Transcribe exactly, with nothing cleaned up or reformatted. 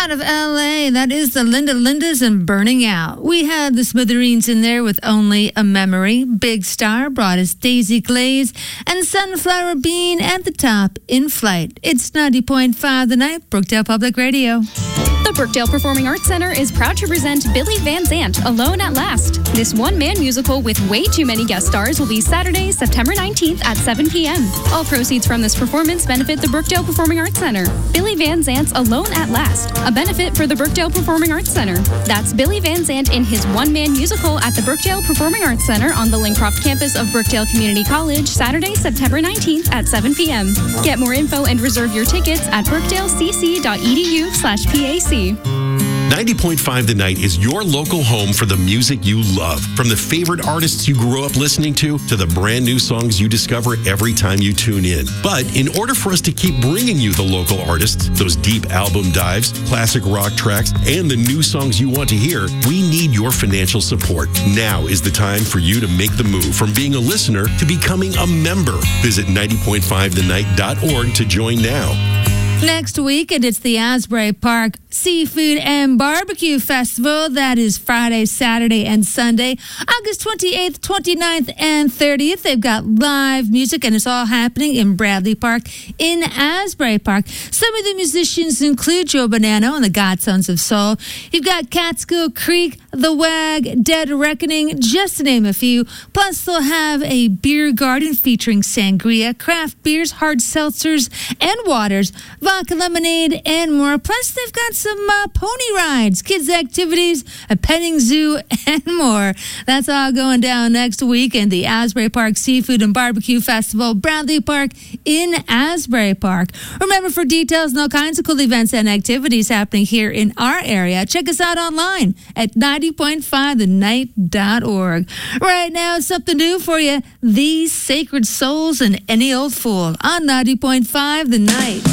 Out of L A, that is the Linda Lindas and Burning Out. We had the Smithereens in there with Only a Memory. Big Star brought us Daisy Glaze and Sunflower Bean at the top, In Flight. It's ninety point five The Night, Brookdale Public Radio. The Brookdale Performing Arts Center is proud to present Billy Van Zandt, Alone at Last. This one-man musical with way too many guest stars will be Saturday, September nineteenth at seven p.m. All proceeds from this performance benefit the Brookdale Performing Arts Center. Billy Van Zandt's Alone at Last, a benefit for the Brookdale Performing Arts Center. That's Billy Van Zandt in his one-man musical at the Brookdale Performing Arts Center on the Lincroft campus of Brookdale Community College, Saturday, September nineteenth at seven p.m. Get more info and reserve your tickets at brookdalecc.edu slash PAC. ninety point five The Night is your local home for the music you love. From the favorite artists you grew up listening to, to the brand new songs you discover every time you tune in. But in order for us to keep bringing you the local artists, those deep album dives, classic rock tracks, and the new songs you want to hear, we need your financial support. Now is the time for you to make the move from being a listener to becoming a member. Visit ninety point five the night dot org to join now. Next weekend, it's the Asbury Park Seafood and Barbecue Festival. That is Friday, Saturday, and Sunday, August twenty-eighth, twenty-ninth, and thirtieth. They've got live music, and it's all happening in Bradley Park in Asbury Park. Some of the musicians include Joe Bonanno and the Godsons of Soul. You've got Catskill Creek, The Wag, Dead Reckoning, just to name a few. Plus, they'll have a beer garden featuring sangria, craft beers, hard seltzers, and waters, vodka lemonade, and more. Plus, they've got some uh, pony rides, kids' activities, a petting zoo, and more. That's all going down next week in the Asbury Park Seafood and Barbecue Festival, Bradley Park in Asbury Park. Remember, for details and all kinds of cool events and activities happening here in our area, check us out online at ninety point five the night dot org. Right now, something new for you. These Sacred Souls and Any Old Fool on ninety point five The Night.